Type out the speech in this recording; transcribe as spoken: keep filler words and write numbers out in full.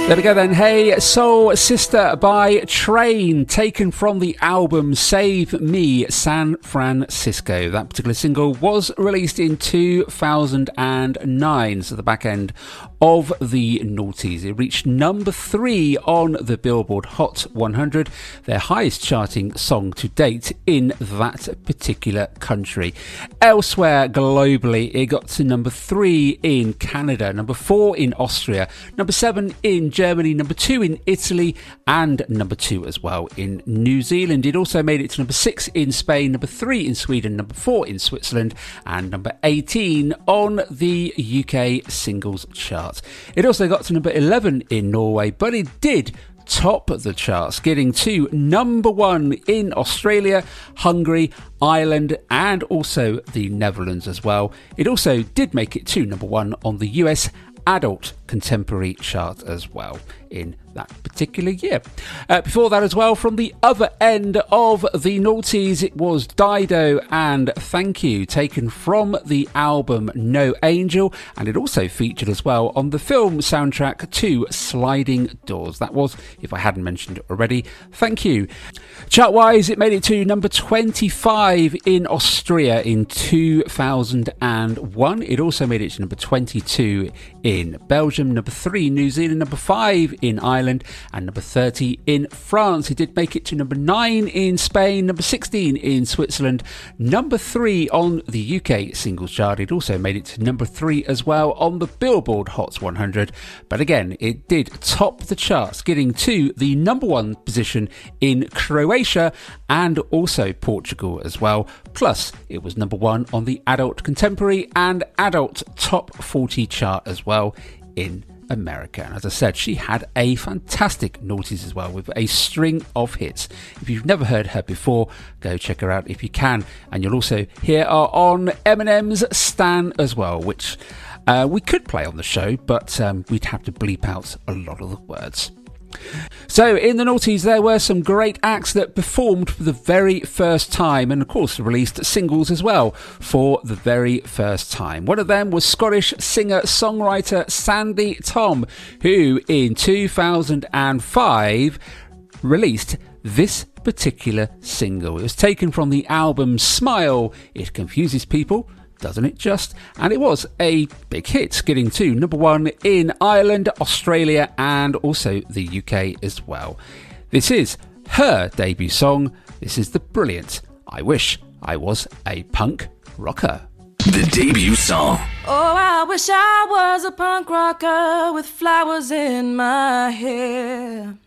There we go then. Hey Soul Sister by Train, taken from the album Save Me San Francisco. That particular single was released in two thousand nine, so the back end of the noughties. It reached number three on the Billboard Hot one hundred, their highest charting song to date in that particular country. Elsewhere globally, it got to number three in Canada, number four in Austria, number seven in Germany, number two in Italy, and number two as well in New Zealand. It also made it to number six in Spain, number three in Sweden, number four in Switzerland, and number eighteen on the U K singles chart. It also got to number eleven in Norway, but it did top the charts, getting to number one in Australia, Hungary, Ireland, and also the Netherlands as well. It also did make it to number one on the U S Adult Contemporary chart as well in that particular year. Uh, before that as well, from the other end of the noughties, it was Dido and Thank You, taken from the album No Angel, and it also featured as well on the film soundtrack to Sliding Doors. That was, if I hadn't mentioned it already, Thank You. Chart-wise, it made it to number twenty-five in Austria in two thousand one. It also made it to number twenty-two in Belgium, number three New Zealand, number five in Ireland, and number thirty in France. It did make it to number nine in Spain, number sixteen in Switzerland, number three on the U K singles chart. It also made it to number three as well on the Billboard Hot one hundred, but again it did top the charts, getting to the number one position in Croatia and also Portugal as well. Plus it was number one on the Adult Contemporary and Adult Top forty chart as well in America. And as I said, she had a fantastic noughties as well, with a string of hits. If you've never heard her before, go check her out if you can. And you'll also hear her on Eminem's Stan as well, which uh, we could play on the show, but um, we'd have to bleep out a lot of the words. So in the noughties, there were some great acts that performed for the very first time, and of course released singles as well for the very first time. One of them was Scottish singer-songwriter Sandy Tom, who in two thousand five released this particular single. It was taken from the album Smile. It confuses people, doesn't it just? And it was a big hit, getting to number one in Ireland, Australia, and also the U K as well. This is her debut song. This is the brilliant I Wish I Was a Punk Rocker. The debut song. Oh, I wish I was a punk rocker with flowers in my hair.